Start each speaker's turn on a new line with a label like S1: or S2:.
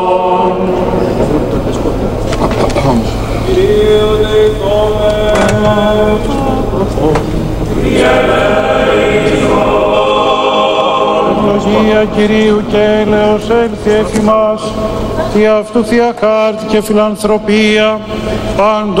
S1: Ευλογία Κυρίου και έλεος έλθει εφ' ημάς, και αυτού Θεία χάρτη και φιλανθρωπία πάντων